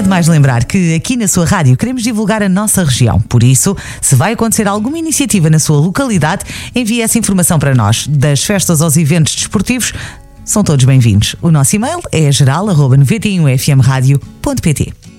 demais lembrar que aqui na sua rádio queremos divulgar a nossa região. Por isso, se vai acontecer alguma iniciativa na sua localidade, envie essa informação para nós. Das festas aos eventos desportivos, são todos bem-vindos. O nosso e-mail é geral@91fmradio.pt.